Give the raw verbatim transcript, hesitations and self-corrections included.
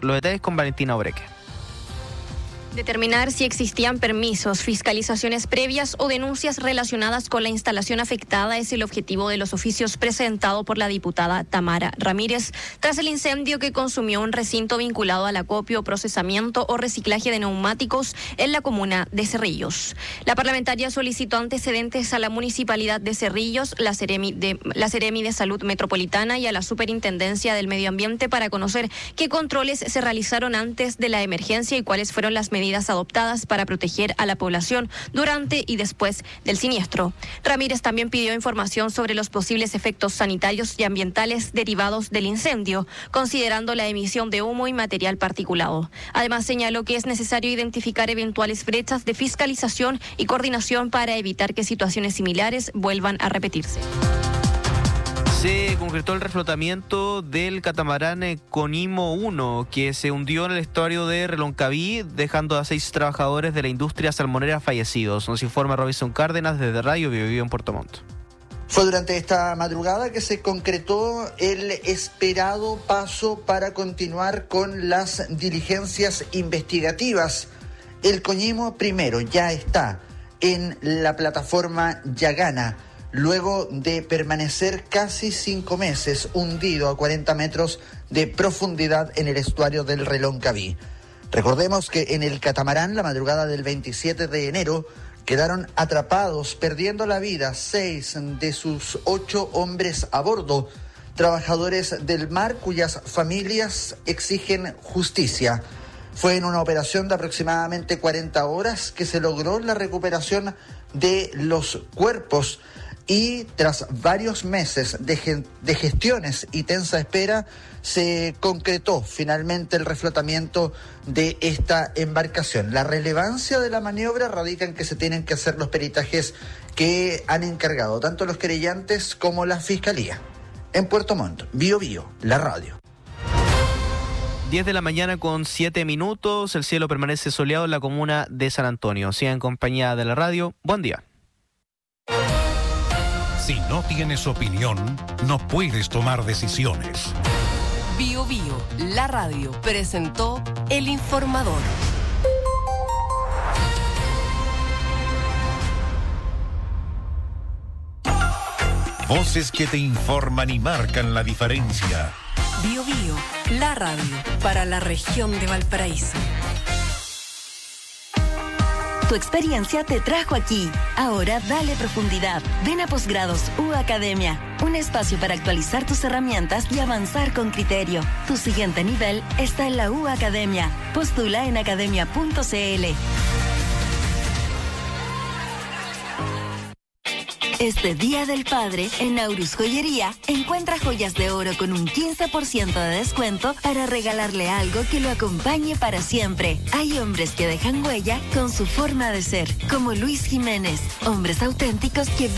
Los detalles con Valentina Obreque. Determinar si existían permisos, fiscalizaciones previas o denuncias relacionadas con la instalación afectada es el objetivo de los oficios presentados por la diputada Tamara Ramírez tras el incendio que consumió un recinto vinculado al acopio, procesamiento o reciclaje de neumáticos en la comuna de Cerrillos. La parlamentaria solicitó antecedentes a la Municipalidad de Cerrillos, la Seremi de, la Seremi de Salud Metropolitana y a la Superintendencia del Medio Ambiente para conocer qué controles se realizaron antes de la emergencia y cuáles fueron las medidas medidas adoptadas para proteger a la población durante y después del siniestro. Ramírez también pidió información sobre los posibles efectos sanitarios y ambientales derivados del incendio, considerando la emisión de humo y material particulado. Además, señaló que es necesario identificar eventuales brechas de fiscalización y coordinación para evitar que situaciones similares vuelvan a repetirse. Se concretó el reflotamiento del catamarán Conimo uno, que se hundió en el estuario de Reloncaví, dejando a seis trabajadores de la industria salmonera fallecidos. Nos informa Robinson Cárdenas desde Radio Bio Bio en Puerto Montt. Fue durante esta madrugada que se concretó el esperado paso para continuar con las diligencias investigativas. El Coñimo primero ya está en la plataforma Yagana, luego de permanecer casi cinco meses hundido a cuarenta metros de profundidad en el estuario del Reloncaví. Recordemos que en el catamarán, la madrugada del veintisiete de enero, quedaron atrapados, perdiendo la vida, seis de sus ocho hombres a bordo, trabajadores del mar cuyas familias exigen justicia. Fue en una operación de aproximadamente cuarenta horas que se logró la recuperación de los cuerpos. Y tras varios meses de, ge- de gestiones y tensa espera, se concretó finalmente el reflotamiento de esta embarcación. La relevancia de la maniobra radica en que se tienen que hacer los peritajes que han encargado tanto los querellantes como la Fiscalía. En Puerto Montt, Bio Bio, la radio. diez de la mañana con siete minutos, el cielo permanece soleado en la comuna de San Antonio. Sigan en compañía de la radio. Buen día. Si no tienes opinión, no puedes tomar decisiones. Bio Bio, la radio, presentó El Informador. Voces que te informan y marcan la diferencia. Bio Bio, la radio, para la región de Valparaíso. Tu experiencia te trajo aquí. Ahora dale profundidad. Ven a Posgrados U Academia. Un espacio para actualizar tus herramientas y avanzar con criterio. Tu siguiente nivel está en la U Academia. Postula en academia punto c l. Este Día del Padre, en Aurus Joyería, encuentra joyas de oro con un quince por ciento de descuento para regalarle algo que lo acompañe para siempre. Hay hombres que dejan huella con su forma de ser, como Luis Jiménez. Hombres auténticos que